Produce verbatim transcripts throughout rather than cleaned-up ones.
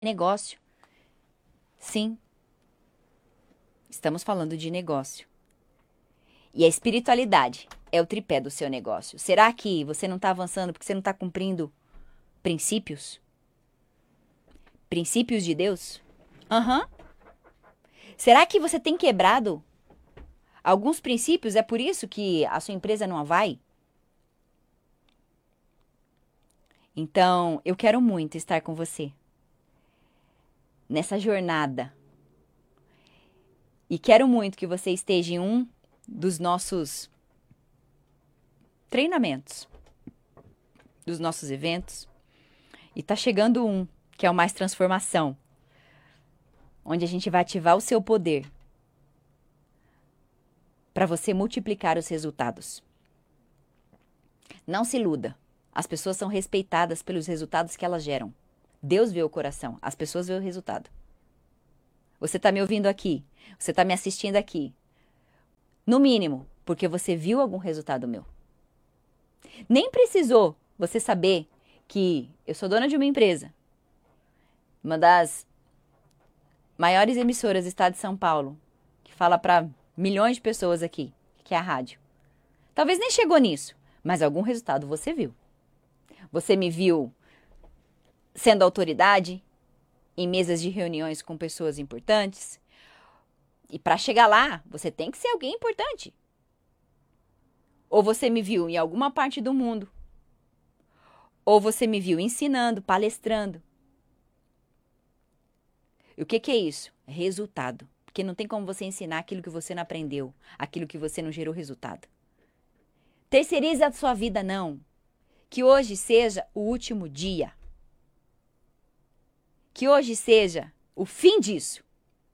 negócio. Sim, estamos falando de negócio. E a espiritualidade é o tripé do seu negócio. Será que você não está avançando porque você não está cumprindo princípios? Princípios de Deus? Aham. Uhum. Será que você tem quebrado alguns princípios? É por isso que a sua empresa não vai? Então, eu quero muito estar com você nessa jornada. E quero muito que você esteja em um dos nossos treinamentos, dos nossos eventos. E tá chegando um, que é o Mais Transformação, onde a gente vai ativar o seu poder para você multiplicar os resultados. Não se iluda. As pessoas são respeitadas pelos resultados que elas geram. Deus vê o coração, as pessoas vê o resultado. Você está me ouvindo aqui, você está me assistindo aqui. No mínimo, porque você viu algum resultado meu. Nem precisou você saber que eu sou dona de uma empresa, uma das maiores emissoras do estado de São Paulo, que fala para milhões de pessoas aqui, que é a rádio. Talvez nem chegou nisso, mas algum resultado você viu. Você me viu sendo autoridade em mesas de reuniões com pessoas importantes. E para chegar lá, você tem que ser alguém importante. Ou você me viu em alguma parte do mundo. Ou você me viu ensinando, palestrando. E o que, que é isso? É resultado. Porque não tem como você ensinar aquilo que você não aprendeu, aquilo que você não gerou resultado. Terceirize a sua vida, não. Que hoje seja o último dia. Que hoje seja o fim disso.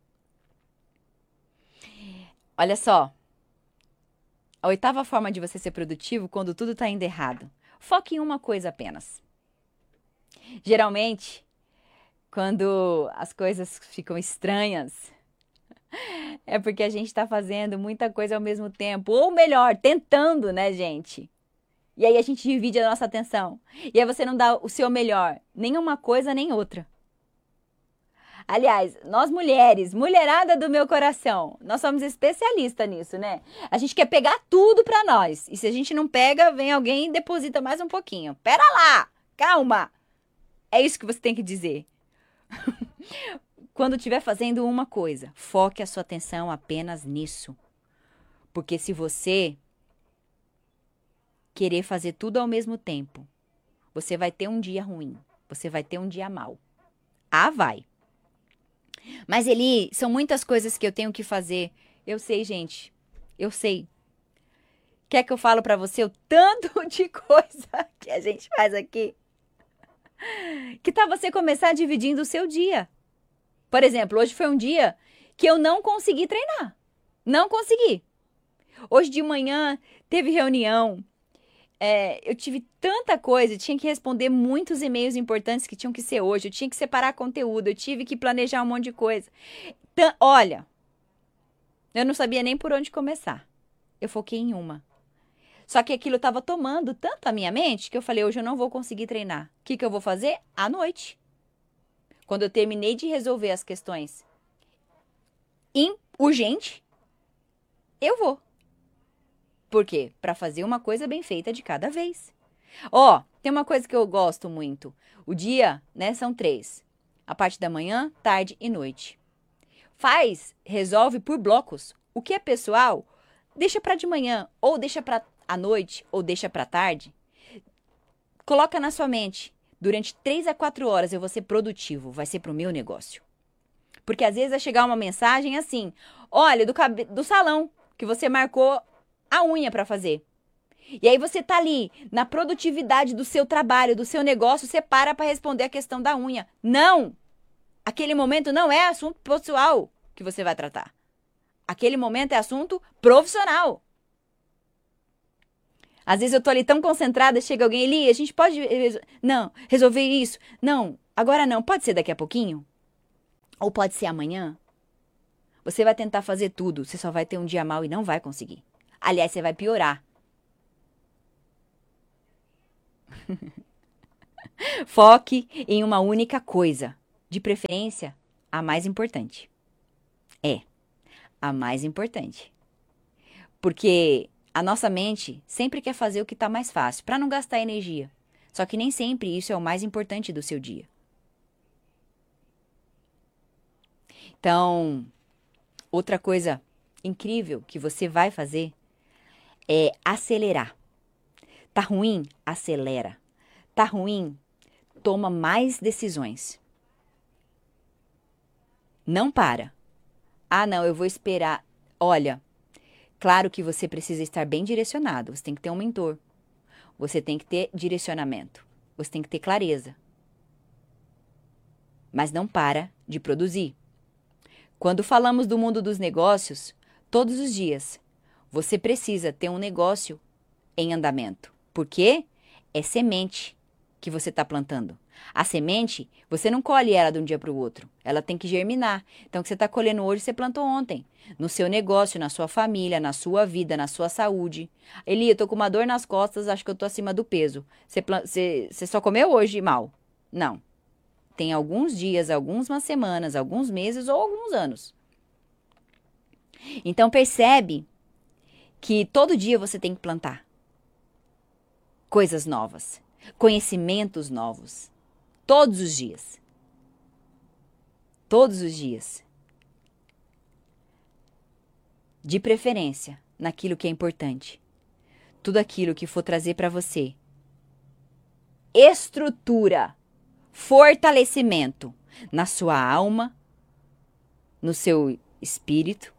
Olha só. A oitava forma de você ser produtivo quando tudo está indo errado. Foque em uma coisa apenas. Geralmente, quando as coisas ficam estranhas, é porque a gente está fazendo muita coisa ao mesmo tempo. Ou melhor, tentando, né, gente? E aí a gente divide a nossa atenção. E aí você não dá o seu melhor. Nem uma coisa, nem outra. Aliás, nós mulheres, mulherada do meu coração, nós somos especialistas nisso, né? A gente quer pegar tudo pra nós. E se a gente não pega, vem alguém e deposita mais um pouquinho. Pera lá, calma. É isso que você tem que dizer. Quando estiver fazendo uma coisa, foque a sua atenção apenas nisso. Porque se você querer fazer tudo ao mesmo tempo, você vai ter um dia ruim. Você vai ter um dia mau. Ah, vai. Mas, Eli, são muitas coisas que eu tenho que fazer. Eu sei, gente. Eu sei. Quer que eu falo pra você o tanto de coisa que a gente faz aqui? Que tal você começar dividindo o seu dia? Por exemplo, hoje foi um dia que eu não consegui treinar. Não consegui. Hoje de manhã teve reunião. É, eu tive tanta coisa, eu tinha que responder muitos e-mails importantes que tinham que ser hoje, eu tinha que separar conteúdo, eu tive que planejar um monte de coisa. Então, olha, eu não sabia nem por onde começar. Eu foquei em uma. Só que aquilo estava tomando tanto a minha mente que eu falei, hoje eu não vou conseguir treinar. O que, que eu vou fazer? À noite. Quando eu terminei de resolver as questões urgentes, eu vou. Por quê? Para fazer uma coisa bem feita de cada vez. Ó, oh, tem uma coisa que eu gosto muito. O dia, né, são três. A parte da manhã, tarde e noite. Faz, resolve por blocos. O que é pessoal, deixa para de manhã, ou deixa para a noite, ou deixa para tarde. Coloca na sua mente, durante três a quatro horas eu vou ser produtivo, vai ser pro meu negócio. Porque às vezes vai chegar uma mensagem assim, olha, do, cabe- do salão que você marcou a unha para fazer. E aí você tá ali na produtividade do seu trabalho, do seu negócio, você para para responder a questão da unha. Não! Aquele momento não é assunto pessoal que você vai tratar. Aquele momento é assunto profissional. Às vezes eu tô ali tão concentrada, chega alguém ali, a gente pode... Não, resolver isso. Não, agora não. Pode ser daqui a pouquinho? Ou pode ser amanhã? Você vai tentar fazer tudo, você só vai ter um dia mau e não vai conseguir. Aliás, você vai piorar. Foque em uma única coisa. De preferência, a mais importante. É, a mais importante. Porque a nossa mente sempre quer fazer o que está mais fácil, para não gastar energia. Só que nem sempre isso é o mais importante do seu dia. Então, outra coisa incrível que você vai fazer é acelerar. Tá ruim? Acelera. Tá ruim? Toma mais decisões. Não para. Ah, não, eu vou esperar. Olha, claro que você precisa estar bem direcionado. Você tem que ter um mentor. Você tem que ter direcionamento. Você tem que ter clareza. Mas não para de produzir. Quando falamos do mundo dos negócios, todos os dias, você precisa ter um negócio em andamento. Por quê? É semente que você está plantando. A semente, você não colhe ela de um dia para o outro. Ela tem que germinar. Então, o que você está colhendo hoje, você plantou ontem. No seu negócio, na sua família, na sua vida, na sua saúde. Eli, eu tô com uma dor nas costas, acho que eu tô acima do peso. Você, você, você só comeu hoje mal? Não. Tem alguns dias, algumas semanas, alguns meses ou alguns anos. Então, percebe que todo dia você tem que plantar coisas novas, conhecimentos novos. Todos os dias. Todos os dias. De preferência, naquilo que é importante. Tudo aquilo que for trazer para você estrutura, fortalecimento na sua alma, no seu espírito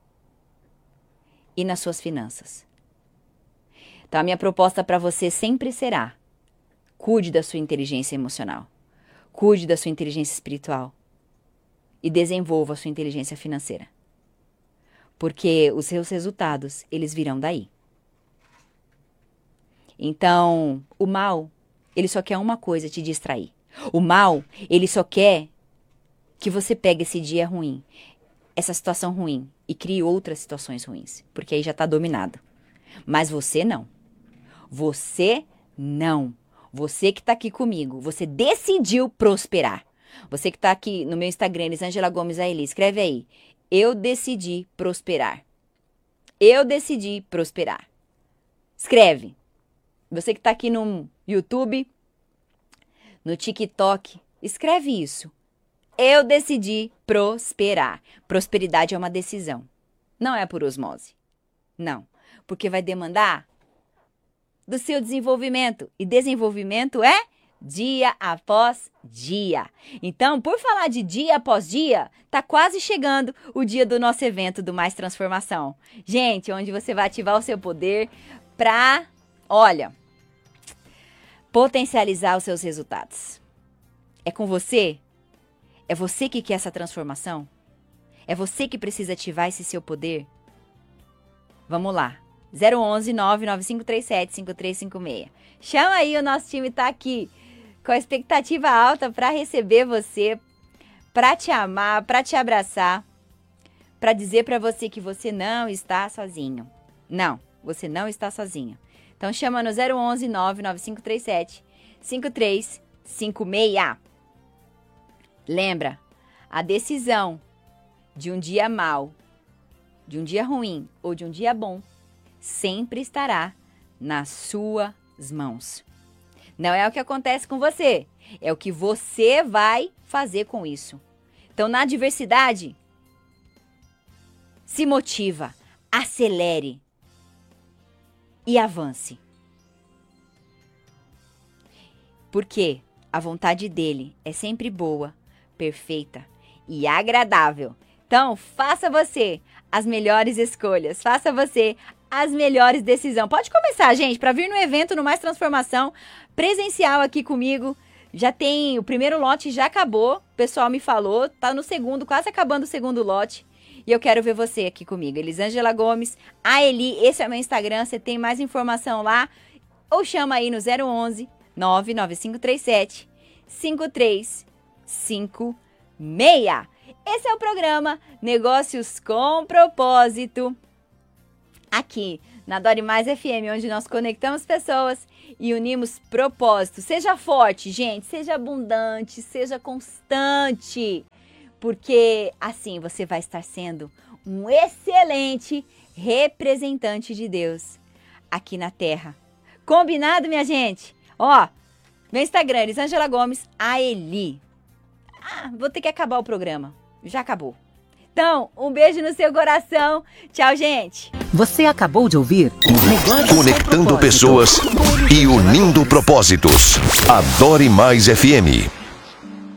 e nas suas finanças. Então, a minha proposta para você sempre será: cuide da sua inteligência emocional. Cuide da sua inteligência espiritual e desenvolva a sua inteligência financeira. Porque os seus resultados, eles virão daí. Então, o mal, ele só quer uma coisa, te distrair. O mal, ele só quer que você pegue esse dia ruim, essa situação ruim e crie outras situações ruins, porque aí já está dominado. Mas você não. Você não. Você que está aqui comigo, você decidiu prosperar. Você que está aqui no meu Instagram, Elisângela Gomes Aeli, escreve aí: eu decidi prosperar. Eu decidi prosperar. Escreve. Você que está aqui no YouTube, no TikTok, escreve isso. Eu decidi prosperar. Prosperidade é uma decisão. Não é por osmose. Não. Porque vai demandar do seu desenvolvimento. E desenvolvimento é dia após dia. Então, por falar de dia após dia, tá quase chegando o dia do nosso evento do Mais Transformação. Gente, onde você vai ativar o seu poder para, olha, potencializar os seus resultados. É com você? É você que quer essa transformação? É você que precisa ativar esse seu poder? Vamos lá. zero onze, nove nove cinco três sete, cinco três cinco seis. Chama aí, o nosso time tá aqui com a expectativa alta para receber você, para te amar, para te abraçar, para dizer para você que você não está sozinho. Não, você não está sozinho. Então chama no zero onze, nove nove cinco três sete, cinco três cinco seis. Lembra, a decisão de um dia mau, de um dia ruim ou de um dia bom sempre estará nas suas mãos. Não é o que acontece com você, é o que você vai fazer com isso. Então, na adversidade, se motiva, acelere e avance. Porque a vontade dele é sempre boa, perfeita e agradável. Então, faça você as melhores escolhas, faça você as melhores decisões. Pode começar, gente, para vir no evento no Mais Transformação presencial aqui comigo. Já tem, o primeiro lote já acabou, o pessoal me falou, tá no segundo, quase acabando o segundo lote. E eu quero ver você aqui comigo, Elisângela Gomes, a Eli, esse é o meu Instagram, você tem mais informação lá, ou chama aí no zero onze, nove nove cinco três sete, cinco três cinco seis. Esse é o programa Negócios com Propósito, aqui Na Adore Mais F M, onde nós conectamos pessoas e unimos propósitos. Seja forte, gente, seja abundante, seja constante, porque assim você vai estar sendo um excelente representante de Deus aqui na Terra. Combinado, minha gente? Ó, meu Instagram, Elisângela Gomes, a Eli. Ah, vou ter que acabar o programa. Já acabou. Então, um beijo no seu coração. Tchau, gente. Você acabou de ouvir Conectando pessoas e unindo propósitos. Adore Mais F M.